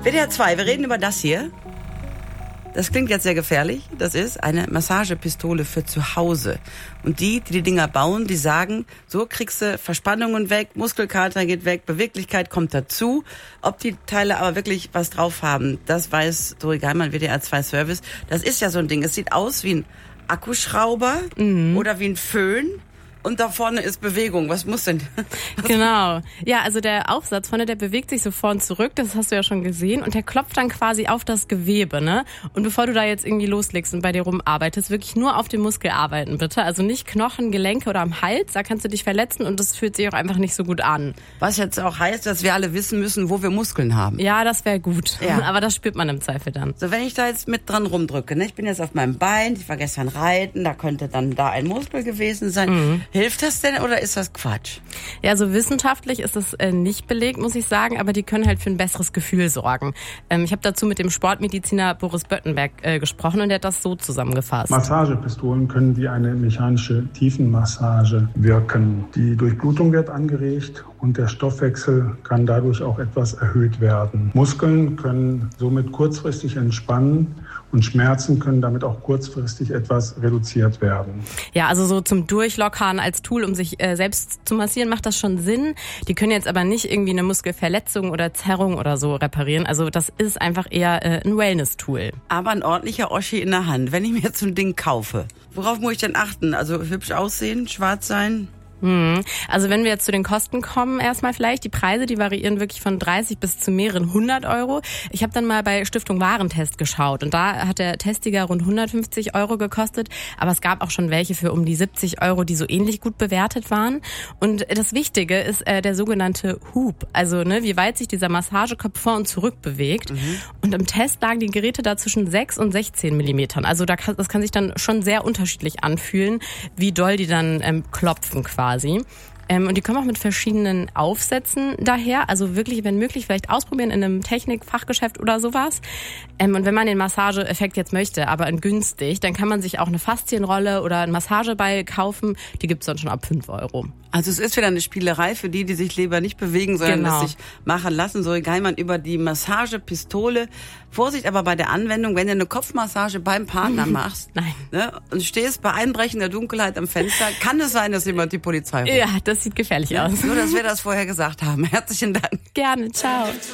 WDR 2, wir reden über das hier. Das klingt jetzt sehr gefährlich. Das ist eine Massagepistole für zu Hause. Und die Dinger bauen, die sagen, so kriegst du Verspannungen weg, Muskelkater geht weg, Beweglichkeit kommt dazu. Ob die Teile aber wirklich was drauf haben, das weiß Dori Geimann, WDR 2 Service. Das ist ja so ein Ding. Es sieht aus wie ein Akkuschrauber oder wie ein Föhn. Und da vorne ist Bewegung. Was muss denn? Genau. Ja, also der Aufsatz vorne, der bewegt sich so vor und zurück. Das hast du ja schon gesehen. Und der klopft dann quasi auf das Gewebe, ne? Und bevor du da jetzt irgendwie loslegst und bei dir rumarbeitest, wirklich nur auf den Muskel arbeiten, bitte. Also nicht Knochen, Gelenke oder am Hals. Da kannst du dich verletzen und das fühlt sich auch einfach nicht so gut an. Was jetzt auch heißt, dass wir alle wissen müssen, wo wir Muskeln haben. Ja, das wäre gut. Ja. Aber das spürt man im Zweifel dann. So, wenn ich da jetzt mit dran rumdrücke, ne? Ich bin jetzt auf meinem Bein, ich war gestern reiten, da könnte dann da ein Muskel gewesen sein. Hilft das denn oder ist das Quatsch? Ja, so wissenschaftlich ist es nicht belegt, muss ich sagen, aber die können halt für ein besseres Gefühl sorgen. Ich habe dazu mit dem Sportmediziner Boris Böttenberg gesprochen und der hat das so zusammengefasst. Massagepistolen können wie eine mechanische Tiefenmassage wirken. Die Durchblutung wird angeregt und der Stoffwechsel kann dadurch auch etwas erhöht werden. Muskeln können somit kurzfristig entspannen und Schmerzen können damit auch kurzfristig etwas reduziert werden. Ja, also so zum Durchlockern als Tool, um sich selbst zu massieren, macht das schon Sinn. Die können jetzt aber nicht irgendwie eine Muskelverletzung oder Zerrung oder so reparieren. Also das ist einfach eher ein Wellness-Tool. Aber ein ordentlicher Oschi in der Hand. Wenn ich mir jetzt so ein Ding kaufe, worauf muss ich denn achten? Also hübsch aussehen, schwarz sein? Also wenn wir jetzt zu den Kosten kommen, erstmal vielleicht, die Preise, die variieren wirklich von 30 bis zu mehreren 100 Euro. Ich habe dann mal bei Stiftung Warentest geschaut und da hat der Testiger rund 150 Euro gekostet, aber es gab auch schon welche für um die 70 Euro, die so ähnlich gut bewertet waren. Und das Wichtige ist der sogenannte Hub, also wie weit sich dieser Massagekopf vor und zurück bewegt. Und im Test lagen die Geräte da zwischen 6 und 16 Millimetern. Also das kann sich dann schon sehr unterschiedlich anfühlen, wie doll die dann klopfen quasi. Und die kommen auch mit verschiedenen Aufsätzen daher. Also wirklich, wenn möglich, vielleicht ausprobieren in einem Technikfachgeschäft oder sowas. Und wenn man den Massageeffekt jetzt möchte, aber in günstig, dann kann man sich auch eine Faszienrolle oder einen Massageball kaufen. Die gibt's dann schon ab 5 Euro. Also es ist wieder eine Spielerei für die sich lieber nicht bewegen, sondern das sich machen lassen. Dori Geimann über die Massagepistole. Vorsicht aber bei der Anwendung, wenn du eine Kopfmassage beim Partner machst. Nein. Ne, und stehst bei einbrechender Dunkelheit am Fenster, kann es sein, dass jemand die Polizei ruft. Ja, das sieht gefährlich aus. Nur, dass wir das vorher gesagt haben. Herzlichen Dank. Gerne, ciao.